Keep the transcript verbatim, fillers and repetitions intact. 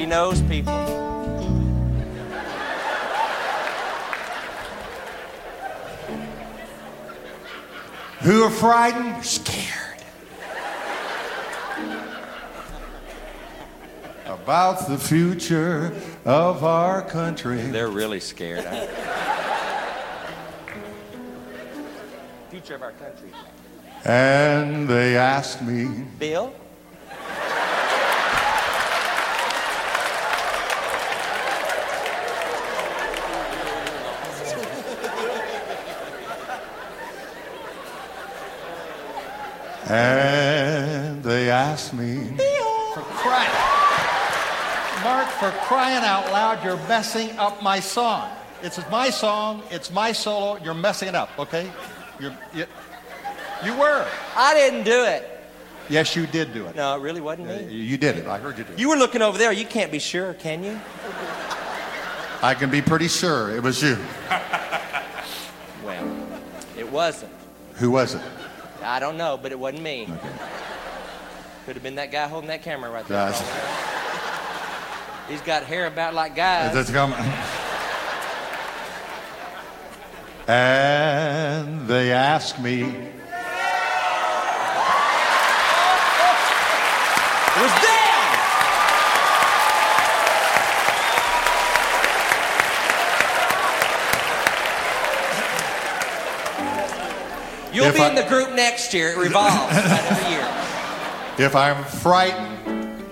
knows people. Who are frightened? Scared. About the future of our country. They're really scared. Huh? Future of our country. And they asked me, Bill? and they asked me, For crying. Mark, for crying out loud, you're messing up my song. It's my song, it's my solo, you're messing it up, okay? You're, you, you were. I didn't do it. Yes, you did do it. No, it really wasn't uh, me. you did it. I heard you do it. You were looking over there. You can't be sure, can you? I can be pretty sure it was you. Well, it wasn't. Who was it? I don't know, but it wasn't me. Okay. Could have been that guy holding that camera right there. Guys. He's got hair about like guys. That's coming. And they asked me, It was them! You'll If be I- in the group next year. It revolves right every year. if I'm frightened,